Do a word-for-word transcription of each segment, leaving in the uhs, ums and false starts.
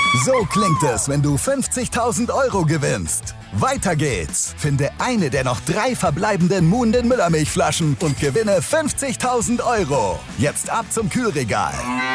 So klingt es, wenn du fünfzigtausend Euro gewinnst. Weiter geht's. Finde eine der noch drei verbleibenden Moon den Müllermilchflaschen und gewinne fünfzigtausend Euro. Jetzt ab zum Kühlregal.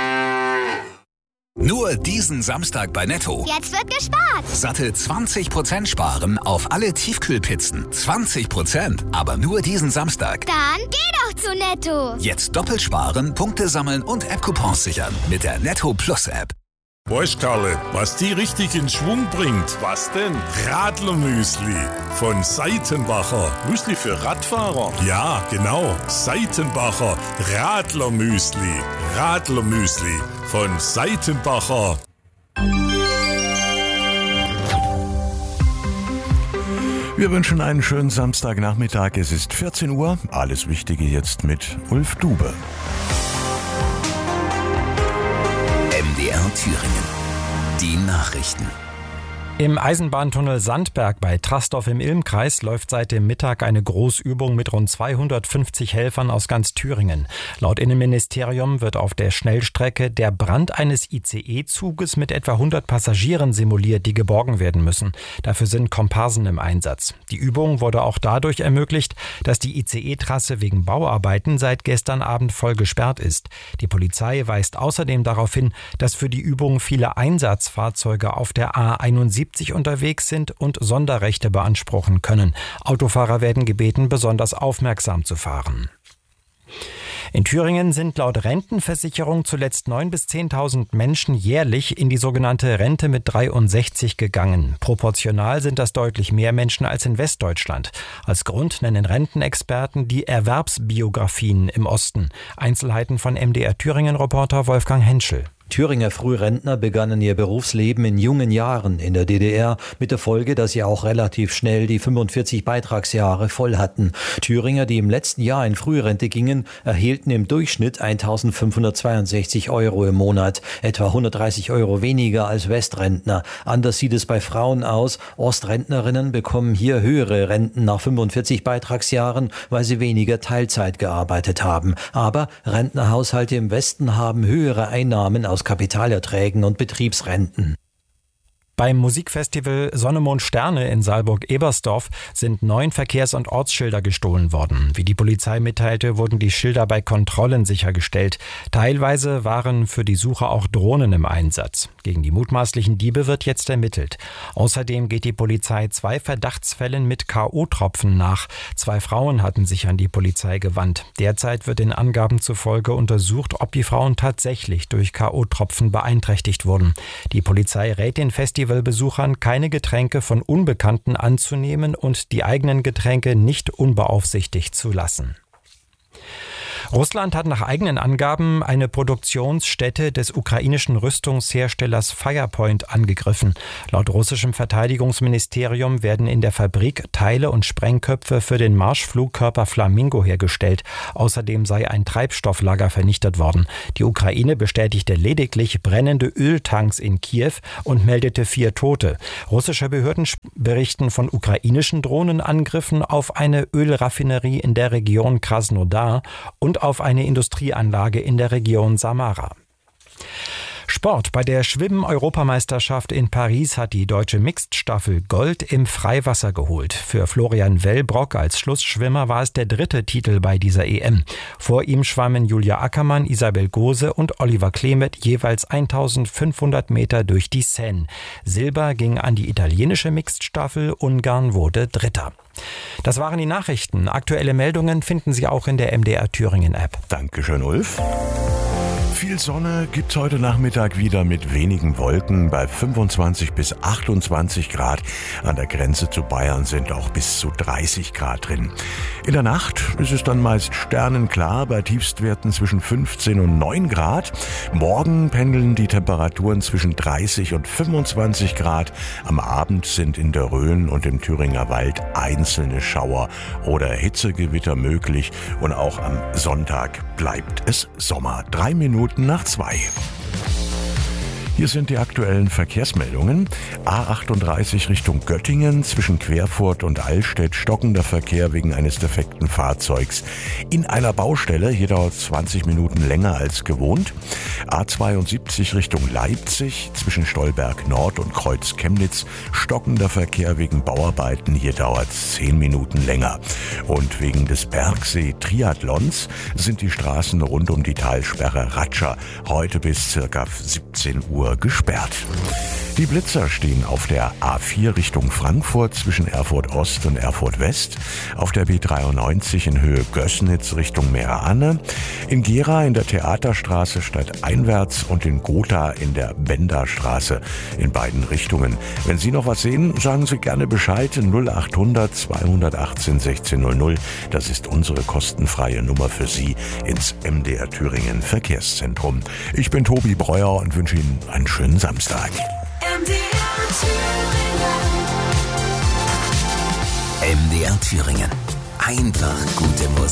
Nur diesen Samstag bei Netto. Jetzt wird gespart. Satte zwanzig Prozent sparen auf alle Tiefkühlpizzen. zwanzig Prozent, aber nur diesen Samstag. Dann geh doch zu Netto. Jetzt doppelt sparen, Punkte sammeln und App-Coupons sichern mit der Netto Plus App. Weißt Karle, was die richtig in Schwung bringt? Was denn? Radlermüsli von Seitenbacher. Müsli für Radfahrer? Ja, genau. Seitenbacher Radlermüsli. Radlermüsli von Seitenbacher. Wir wünschen einen schönen Samstagnachmittag. Es ist vierzehn Uhr. Alles Wichtige jetzt mit Ulf Dube. M D R Thüringen. Die Nachrichten. Im Eisenbahntunnel Sandberg bei Trastorf im Ilmkreis läuft seit dem Mittag eine Großübung mit rund zweihundertfünfzig Helfern aus ganz Thüringen. Laut Innenministerium wird auf der Schnellstrecke der Brand eines I C E-Zuges mit etwa hundert Passagieren simuliert, die geborgen werden müssen. Dafür sind Komparsen im Einsatz. Die Übung wurde auch dadurch ermöglicht, dass die I C E-Trasse wegen Bauarbeiten seit gestern Abend voll gesperrt ist. Die Polizei weist außerdem darauf hin, dass für die Übung viele Einsatzfahrzeuge auf der A einundsiebzig unterwegs sind und Sonderrechte beanspruchen können. Autofahrer werden gebeten, besonders aufmerksam zu fahren. In Thüringen sind laut Rentenversicherung zuletzt neuntausend bis zehntausend Menschen jährlich in die sogenannte Rente mit dreiundsechzig gegangen. Proportional sind das deutlich mehr Menschen als in Westdeutschland. Als Grund nennen Rentenexperten die Erwerbsbiografien im Osten. Einzelheiten von M D R Thüringen-Reporter Wolfgang Henschel. Thüringer Frührentner begannen ihr Berufsleben in jungen Jahren in der D D R, mit der Folge, dass sie auch relativ schnell die fünfundvierzig Beitragsjahre voll hatten. Thüringer, die im letzten Jahr in Frührente gingen, erhielten im Durchschnitt eintausendfünfhundertzweiundsechzig Euro im Monat, etwa hundertdreißig Euro weniger als Westrentner. Anders sieht es bei Frauen aus. Ostrentnerinnen bekommen hier höhere Renten nach fünfundvierzig Beitragsjahren, weil sie weniger Teilzeit gearbeitet haben. Aber Rentnerhaushalte im Westen haben höhere Einnahmen aus Kapitalerträgen und Betriebsrenten. Beim Musikfestival Sonne, Mond, Sterne in Saalburg-Ebersdorf sind neun Verkehrs- und Ortsschilder gestohlen worden. Wie die Polizei mitteilte, wurden die Schilder bei Kontrollen sichergestellt. Teilweise waren für die Suche auch Drohnen im Einsatz. Gegen die mutmaßlichen Diebe wird jetzt ermittelt. Außerdem geht die Polizei zwei Verdachtsfällen mit K O-Tropfen nach. Zwei Frauen hatten sich an die Polizei gewandt. Derzeit wird den Angaben zufolge untersucht, ob die Frauen tatsächlich durch K O-Tropfen beeinträchtigt wurden. Die Polizei rät den Festival Festivalbesuchern, keine Getränke von Unbekannten anzunehmen und die eigenen Getränke nicht unbeaufsichtigt zu lassen. Russland hat nach eigenen Angaben eine Produktionsstätte des ukrainischen Rüstungsherstellers Firepoint angegriffen. Laut russischem Verteidigungsministerium werden in der Fabrik Teile und Sprengköpfe für den Marschflugkörper Flamingo hergestellt. Außerdem sei ein Treibstofflager vernichtet worden. Die Ukraine bestätigte lediglich brennende Öltanks in Kiew und meldete vier Tote. Russische Behörden berichten von ukrainischen Drohnenangriffen auf eine Ölraffinerie in der Region Krasnodar und auf eine Industrieanlage in der Region Samara. Sport. Bei der Schwimmen-Europameisterschaft in Paris hat die deutsche Mixed-Staffel Gold im Freiwasser geholt. Für Florian Wellbrock als Schlussschwimmer war es der dritte Titel bei dieser E M. Vor ihm schwammen Julia Ackermann, Isabel Gose und Oliver Klemet jeweils eintausendfünfhundert Meter durch die Seine. Silber ging an die italienische Mixed-Staffel, Ungarn wurde Dritter. Das waren die Nachrichten. Aktuelle Meldungen finden Sie auch in der M D R Thüringen App. Dankeschön, Ulf. Viel Sonne gibt's heute Nachmittag wieder mit wenigen Wolken bei fünfundzwanzig bis achtundzwanzig Grad. An der Grenze zu Bayern sind auch bis zu dreißig Grad drin. In der Nacht ist es dann meist sternenklar bei Tiefstwerten zwischen fünfzehn und neun Grad. Morgen pendeln die Temperaturen zwischen dreißig und fünfundzwanzig Grad. Am Abend sind in der Rhön und im Thüringer Wald einzelne Schauer oder Hitzegewitter möglich. Und auch am Sonntag bleibt es Sommer. Drei Minuten nach zwei. Hier sind die aktuellen Verkehrsmeldungen. A achtunddreißig Richtung Göttingen zwischen Querfurt und Allstedt stockender Verkehr wegen eines defekten Fahrzeugs in einer Baustelle. Hier dauert es zwanzig Minuten länger als gewohnt. A zweiundsiebzig Richtung Leipzig zwischen Stolberg Nord und Kreuz Chemnitz stockender Verkehr wegen Bauarbeiten. Hier dauert es zehn Minuten länger. Und wegen des Bergsee-Triathlons sind die Straßen rund um die Talsperre Ratscha heute bis circa siebzehn Uhr gesperrt. Die Blitzer stehen auf der A vier Richtung Frankfurt zwischen Erfurt Ost und Erfurt West, auf der B dreiundneunzig in Höhe Gößnitz Richtung Meerane, in Gera in der Theaterstraße stadteinwärts und in Gotha in der Benderstraße in beiden Richtungen. Wenn Sie noch was sehen, sagen Sie gerne Bescheid. null achthundert zweihundertachtzehn sechzehn null null. Das ist unsere kostenfreie Nummer für Sie ins M D R Thüringen Verkehrszentrum. Ich bin Tobi Breuer und wünsche Ihnen einen schönen Samstag. M D R Thüringen. Einfach gute Musik.